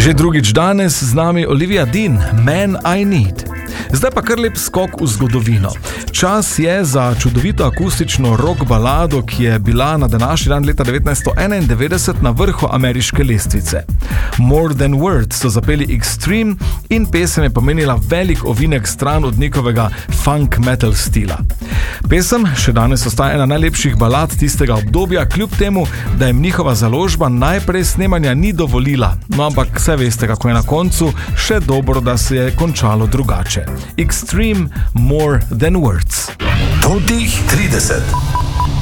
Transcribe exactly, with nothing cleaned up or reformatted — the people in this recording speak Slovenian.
Že drugič danes z nami Olivia Dean, Man I Need. Zdaj pa kar lep skok v zgodovino. Čas je za čudovito akustično rock balado, ki je bila na današnji dan leta devetnajststo enaindevetdeset na vrhu ameriške lestvice. More Than Words so zapeli Extreme in pesem je pomenila velik ovinek stran od njihovega funk metal stila. Pesem še danes ostaja ena najlepših balad tistega obdobja, kljub temu, da jim njihova založba najprej snemanja ni dovolila. No, ampak vse veste, kako je na koncu, še dobro, da se je končalo drugače. Extreme, More Than Words. Totih trideset.